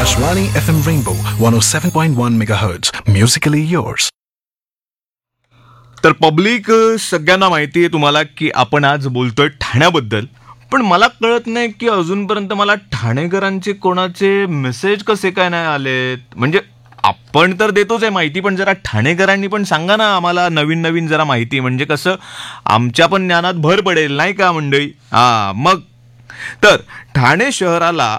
Akashvani FM Rainbow 107.1 MHz. Musically yours. तर public सगळ्यांना माहिती आहे तुम्हाला की आपण आज बोलतोय ठाण्याबद्दल, पण मला कळत नाही की अजूनपर्यंत मला ठाणेकरांचे कोणाचे मेसेज कसे काय नाही आलेत. म्हणजे आपण तर देतोच आहे माहिती, पण जरा ठाणेकरांनी पण सांगा ना आम्हाला नवीन नवीन जरा माहिती, म्हणजे कसं आमच्या पण ज्ञानात भर पडेल नाही का मंडळी. मग तर ठाणे शहराला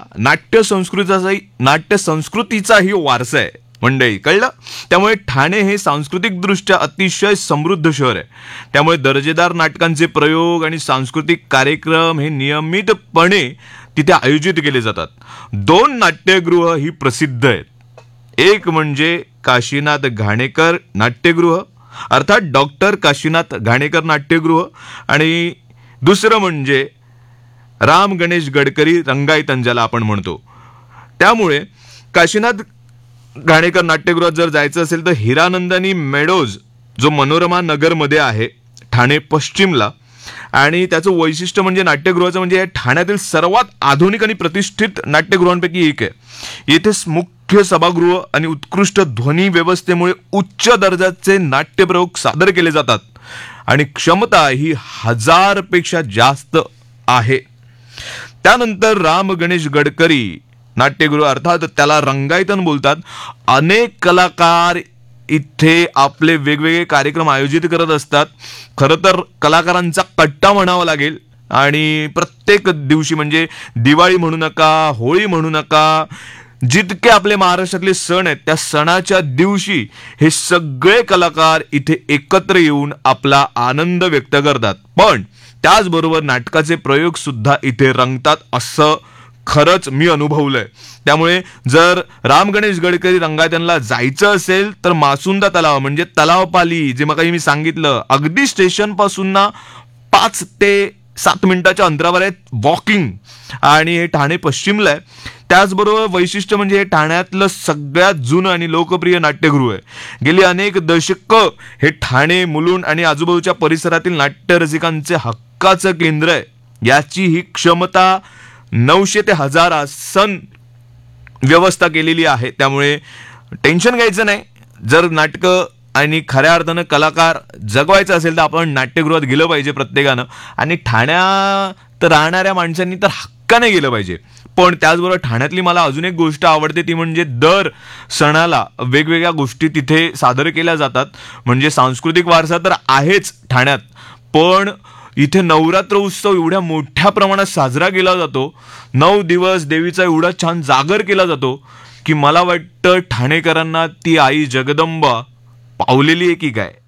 नाट्य संस्कृतीचाही वारसा आहे मंडळी, कळलं. त्यामुळे ठाणे हे सांस्कृतिकदृष्ट्या अतिशय समृद्ध शहर आहे. त्यामुळे दर्जेदार नाटकांचे प्रयोग आणि सांस्कृतिक कार्यक्रम हे नियमितपणे तिथे आयोजित केले जातात. 2 नाट्यगृह ही प्रसिद्ध आहेत. एक म्हणजे काशीनाथ घाणेकर नाट्यगृह अर्थात डॉक्टर काशीनाथ घाणेकर नाट्यगृह, आणि दुसरं म्हणजे राम गणेश गडकरी रंगायतन ज्याला आपण म्हणतो. त्यामुळे काशीनाथ घाणेकर नाट्यगृहात जर जायचं असेल तर हिरानंदानी मेडोज जो मनोरमा नगरमध्ये आहे ठाणे पश्चिमला, आणि त्याचं वैशिष्ट्य म्हणजे नाट्यगृहाचं म्हणजे ठाण्यातील सर्वात आधुनिक आणि प्रतिष्ठित नाट्यगृहांपैकी एक आहे. येथे मुख्य सभागृह आणि उत्कृष्ट ध्वनी व्यवस्थेमुळे उच्च दर्जाचे नाट्यप्रयोग सादर केले जातात आणि क्षमता ही 1000 पेक्षा जास्त आहे. त्यानंतर राम गणेश गडकरी नाट्यगृह अर्थात त्याला रंगायतन बोलतात. अनेक कलाकार इथे आपले वेगवेगळे कार्यक्रम आयोजित करत असतात. खरं तर कलाकारांचा कट्टा म्हणावा लागेल, आणि प्रत्येक दिवशी म्हणजे दिवाळी म्हणू नका, होळी म्हणू नका, जितके आपले महाराष्ट्रातले सण आहेत त्या सणाच्या दिवशी हे सगळे कलाकार इथे एकत्र येऊन आपला आनंद व्यक्त करतात. पण त्याचबरोबर नाटकाचे प्रयोग सुद्धा इथे रंगतात असं खरंच मी अनुभवलंय. त्यामुळे जर राम गणेश गडकरी रंगायतनला जायचं असेल तर मासुंदा तलाव म्हणजे तलावपाली जे मग मी सांगितलं अगदी स्टेशन पासून ना 5 ते 7 मिनिटाच्या अंतरावर आहे वॉकिंग, आणि हे ठाणे पश्चिमला आहे. त्याचबरोबर वैशिष्ट्य म्हणजे हे ठाण्यातलं सगळ्यात जुनं आणि लोकप्रिय नाट्यगृह आहे. गेली अनेक दशकं हे ठाणे, मुलुंड आणि आजूबाजूच्या परिसरातील नाट्यरसिकांचे हक्काचं केंद्र आहे. याची ही क्षमता 900 ते 1000 आसन व्यवस्था केलेली आहे. त्यामुळे टेन्शन घ्यायचं नाही. जर नाटकं आणि खऱ्या अर्थानं कलाकार जगवायचं असेल तर आपण नाट्यगृहात गेलं पाहिजे प्रत्येकानं, आणि ठाण्यात राहणाऱ्या माणसांनी तर हक्काने गेलं पाहिजे. पण त्याचबरोबर ठाण्यातली मला अजून एक गोष्ट आवडते ती म्हणजे दर सणाला वेगवेगळ्या गोष्टी तिथे सादर केल्या जातात. म्हणजे सांस्कृतिक वारसा तर आहेच ठाण्यात, पण इथे नवरात्र उत्सव एवढ्या मोठ्या प्रमाणात साजरा केला जातो. 9 दिवस देवीचा एवढा छान जागर केला जातो की मला वाटतं ठाणेकरांना ती आई जगदंबा पावलेली आहे की काय.